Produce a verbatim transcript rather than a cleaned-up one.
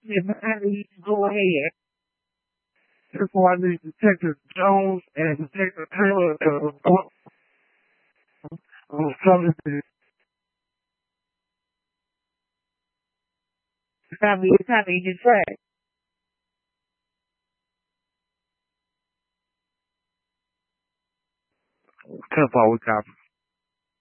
If I need to go ahead, that's why I need Detective Jones and Detective Taylor to uh, come to Tommy, Tommy, just right. Cut off, we copy.